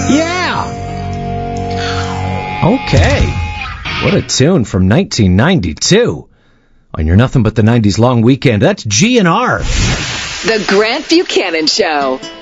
Yeah! Okay. What a tune from 1992. On your Nothing But the 90s long weekend, that's GNR. The Grant Buchanan Show.